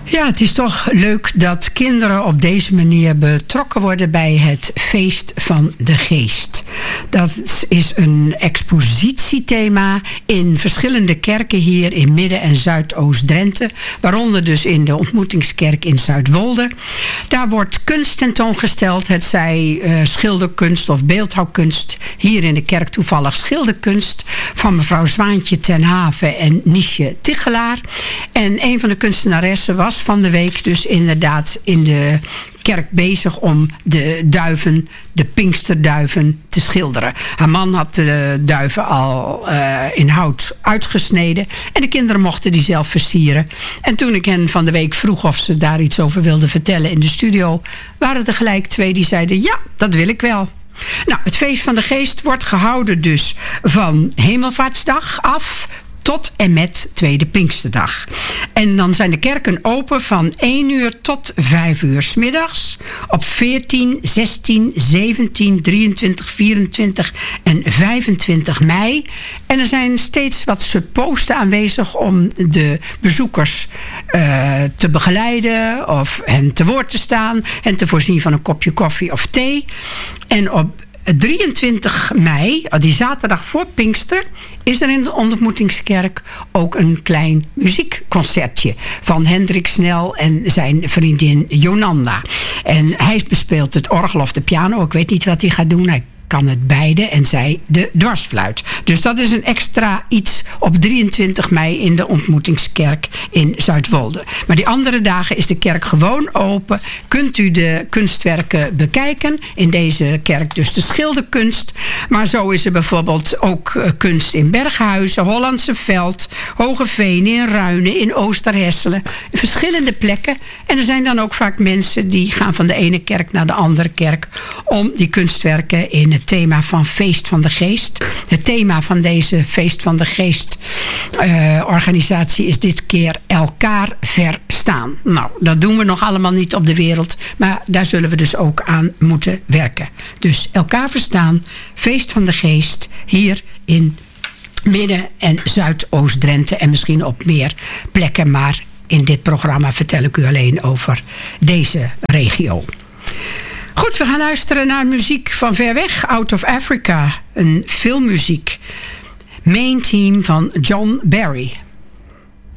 Ja, het is toch leuk dat kinderen op deze manier betrokken worden bij het Feest van de Geest. Dat is een expositiethema in verschillende kerken hier in Midden- en Zuidoost-Drenthe. Waaronder dus in de Ontmoetingskerk in Zuidwolde. Daar wordt kunst tentoongesteld. Het zij schilderkunst of beeldhouwkunst. Hier in de kerk toevallig schilderkunst van mevrouw Zwaantje ten Haven en Niesje Tichelaar. En een van de kunstenaressen was van de week dus inderdaad in de kerk bezig om de duiven, de Pinksterduiven, te schilderen. Haar man had de duiven al in hout uitgesneden en de kinderen mochten die zelf versieren. En toen ik hen van de week vroeg of ze daar iets over wilden vertellen in de studio, waren er gelijk 2 die zeiden: ja, dat wil ik wel. Nou, het Feest van de Geest wordt gehouden dus van Hemelvaartsdag af tot en met Tweede Pinksterdag. En dan zijn de kerken open van 1 uur tot 5 uur 's middags op 14, 16, 17, 23, 24 en 25 mei. En er zijn steeds wat supposten aanwezig om de bezoekers te begeleiden of hen te woord te staan en te voorzien van een kopje koffie of thee. En op 23 mei, die zaterdag voor Pinkster, is er in de Ontmoetingskerk ook een klein muziekconcertje van Hendrik Snel en zijn vriendin Jonanda. En hij bespeelt het orgel of de piano. Ik weet niet wat hij gaat doen. Hij kan het beide en zij de dwarsfluit. Dus dat is een extra iets op 23 mei in de Ontmoetingskerk in Zuidwolde. Maar die andere dagen is de kerk gewoon open. Kunt u de kunstwerken bekijken. In deze kerk dus de schilderkunst. Maar zo is er bijvoorbeeld ook kunst in Berghuizen, Hollandse Veld, Hogeveen, in Ruinen, in Oosterhesselen. Verschillende plekken. En er zijn dan ook vaak mensen die gaan van de ene kerk naar de andere kerk om die kunstwerken in het thema van Feest van de Geest. Het thema van deze Feest van de Geest organisatie is dit keer elkaar verstaan. Nou, dat doen we nog allemaal niet op de wereld, maar daar zullen we dus ook aan moeten werken. Dus elkaar verstaan, Feest van de Geest, hier in Midden- en Zuidoost-Drenthe en misschien op meer plekken, maar in dit programma vertel ik u alleen over deze regio. Goed, we gaan luisteren naar muziek van ver weg, Out of Africa, een filmmuziek. Main theme van John Barry.